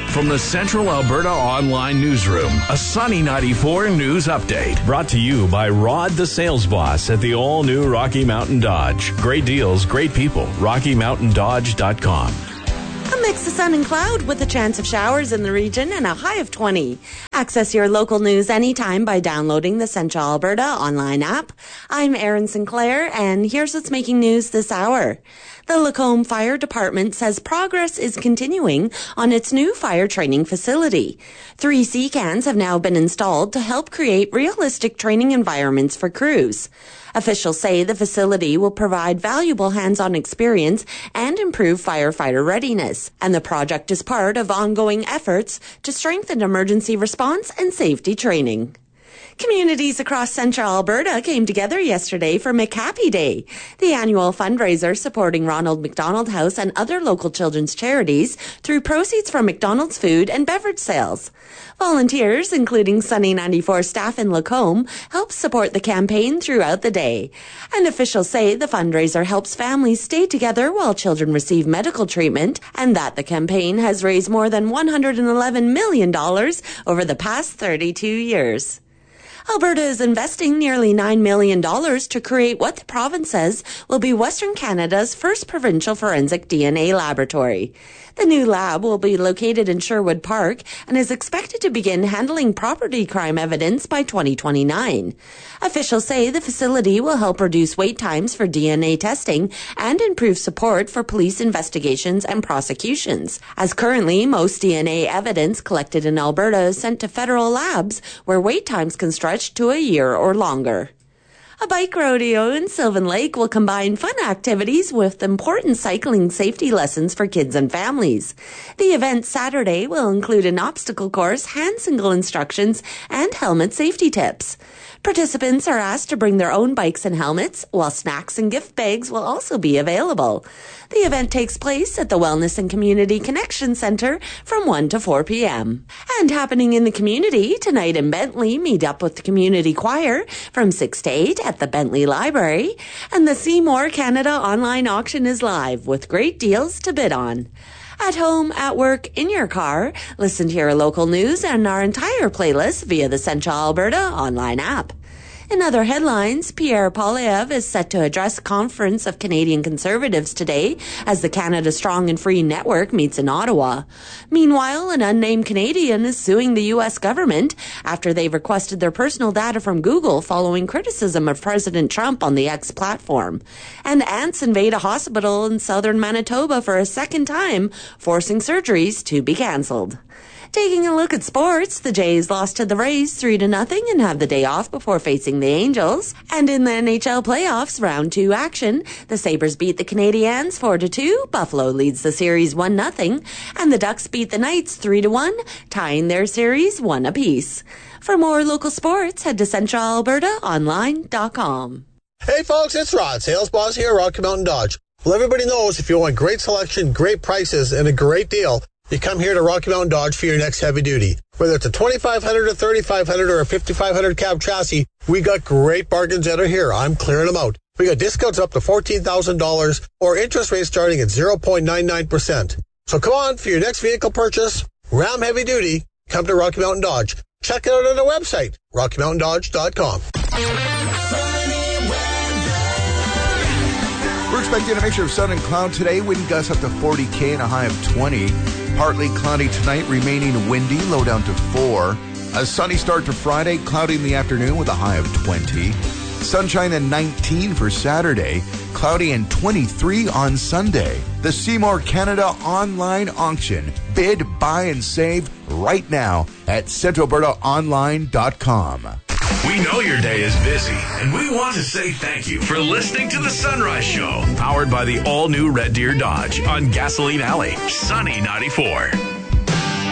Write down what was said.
From the Central Alberta Online Newsroom, a Sunny 94 news update. Brought to you by Rod the Sales Boss at the all-new Rocky Mountain Dodge. Great deals, great people. RockyMountainDodge.com. A mix of sun and cloud with a chance of showers in the region and a high of 20. Access your local news anytime by downloading the Central Alberta online app. I'm Erin Sinclair, and here's what's making news this hour. The Lacombe Fire Department says progress is continuing on its new fire training facility. 3 C-cans have now been installed to help create realistic training environments for crews. Officials say the facility will provide valuable hands-on experience and improve firefighter readiness, and the project is part of ongoing efforts to strengthen emergency response and safety training. Communities across Central Alberta came together yesterday for McHappy Day, the annual fundraiser supporting Ronald McDonald House and other local children's charities through proceeds from McDonald's food and beverage sales. Volunteers, including Sunny 94 staff in Lacombe, help support the campaign throughout the day. And officials say the fundraiser helps families stay together while children receive medical treatment, and that the campaign has raised more than $111 million over the past 32 years. Alberta is investing nearly $9 million to create what the province says will be Western Canada's first provincial forensic DNA laboratory. The new lab will be located in Sherwood Park and is expected to begin handling property crime evidence by 2029. Officials say the facility will help reduce wait times for DNA testing and improve support for police investigations and prosecutions, as currently most DNA evidence collected in Alberta is sent to federal labs where wait times can stretch to a year or longer. A bike rodeo in Sylvan Lake will combine fun activities with important cycling safety lessons for kids and families. The event Saturday will include an obstacle course, hand signal instructions, and helmet safety tips. Participants are asked to bring their own bikes and helmets, while snacks and gift bags will also be available. The event takes place at the Wellness and Community Connection Centre from 1 to 4 p.m. And happening in the community, tonight in Bentley, meet up with the community choir from 6 to 8 at the Bentley Library. And the Seymour Canada online auction is live with great deals to bid on. At home, at work, in your car, listen to your local news and our entire playlist via the Central Alberta online app. In other headlines, Pierre Poilievre is set to address a conference of Canadian Conservatives today as the Canada Strong and Free Network meets in Ottawa. Meanwhile, an unnamed Canadian is suing the U.S. government after they've requested their personal data from Google following criticism of President Trump on the X platform. And ants invade a hospital in southern Manitoba for a second time, forcing surgeries to be cancelled. Taking a look at sports, the Jays lost to the Rays 3-0 and have the day off before facing the Angels. And in the NHL playoffs, round 2 action, the Sabres beat the Canadiens 4-2, Buffalo leads the series 1-0, and the Ducks beat the Knights 3-1, tying their series 1 apiece. For more local sports, head to CentralAlbertaOnline.com. Hey folks, it's Rod, Sales Boss here at Rocky Mountain Dodge. Well, everybody knows if you want great selection, great prices, and a great deal, you come here to Rocky Mountain Dodge for your next heavy duty. Whether it's a 2500, a 3500, or a 5500 cab chassis, we got great bargains that are here. I'm clearing them out. We got discounts up to $14,000 or interest rates starting at 0.99%. So come on, for your next vehicle purchase, Ram Heavy Duty, come to Rocky Mountain Dodge. Check it out on their website, RockyMountainDodge.com. We're expecting a mixture of sun and cloud today. Wind gusts up to 40 and a high of 20. Partly cloudy tonight, remaining windy, low down to 4. A sunny start to Friday, cloudy in the afternoon with a high of 20. Sunshine and 19 for Saturday, cloudy and 23 on Sunday. The Seymour Canada online auction. Bid, buy, and save right now at CentralAlbertaOnline.com. We know your day is busy, and we want to say thank you for listening to The Sunrise Show, powered by the all-new Red Deer Dodge on Gasoline Alley, Sunny 94.